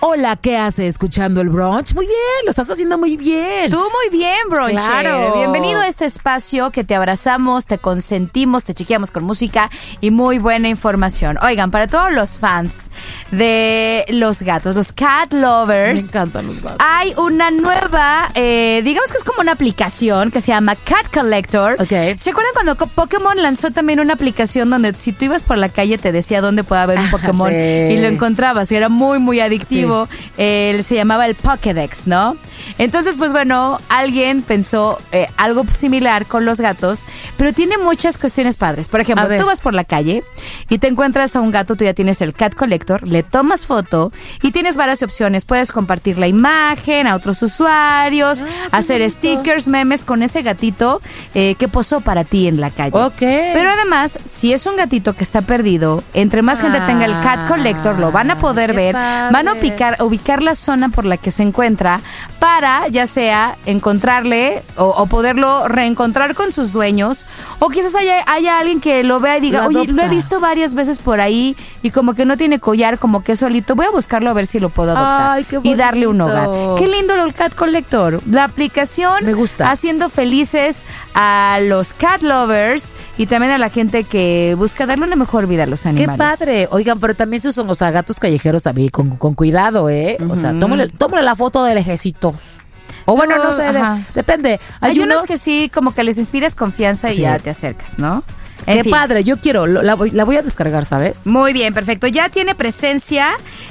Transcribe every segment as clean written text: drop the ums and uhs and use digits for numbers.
Hola, ¿qué haces escuchando el brunch? Muy bien, lo estás haciendo muy bien. Tú muy bien, bruncher. Claro. Bienvenido a este espacio que te abrazamos, te consentimos, te chequeamos con música y muy buena información. Oigan, para todos los fans de los gatos, los cat lovers. Me encantan los gatos. Hay una nueva, digamos que es como una aplicación que se llama Cat Collector. Ok. ¿Se acuerdan cuando Pokémon lanzó también una aplicación donde si tú ibas por la calle te decía dónde puede haber un Pokémon sí. y lo encontrabas y era muy, muy adictivo? Sí. Se llamaba el Pokédex, ¿no? Entonces, pues bueno, alguien pensó algo similar con los gatos, pero tiene muchas cuestiones padres. Por ejemplo, tú vas por la calle y te encuentras a un gato, tú ya tienes el Cat Collector, le tomas foto y tienes varias opciones. Puedes compartir la imagen a otros usuarios, hacer stickers, memes con ese gatito que posó para ti en la calle. Ok. Pero además, si es un gatito que está perdido, entre más gente tenga el Cat Collector, lo van a poder ver, padre. van a ubicar la zona por la que se encuentra para ya sea encontrarle o poderlo reencontrar con sus dueños, o quizás haya alguien que lo vea y diga, oye, lo he visto varias veces por ahí y como que no tiene collar, como que es solito, voy a buscarlo a ver si lo puedo adoptar. Ay, qué bonito. Y darle un hogar. Qué lindo el Cat Collector. La aplicación me gusta, haciendo felices a los cat lovers y también a la gente que busca darle una mejor vida a los animales. Qué padre. Oigan, pero también son, o sea, gatos callejeros también con cuidado, ¿eh? O sea, tómale la foto del ejército. O bueno, no sé, depende. Hay unos que sí, como que les inspiras confianza y ya te acercas, ¿no? Qué padre, yo quiero, la voy a descargar, ¿sabes? Muy bien, perfecto. Ya tiene presencia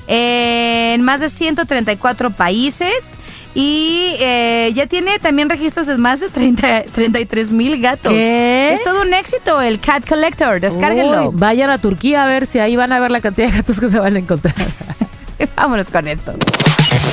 en más de 134 países y ya tiene también registros de más de 33,000 gatos. ¿Qué? Es todo un éxito el Cat Collector, descárguenlo. Uy, vayan a Turquía a ver si ahí van a ver la cantidad de gatos que se van a encontrar. Vámonos con esto.